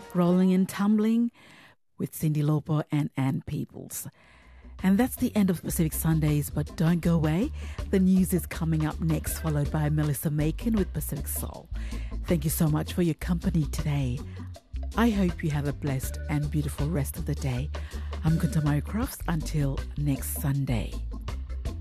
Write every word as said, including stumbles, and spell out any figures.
Rolling and Tumbling with Cyndi Lauper and Ann Peebles. And that's the end of Pacific Sundays, but don't go away. The news is coming up next, followed by Melissa Macon with Pacific Soul. Thank you so much for your company today. I hope you have a blessed and beautiful rest of the day. I'm Kunta Mary Crofts. Until next Sunday.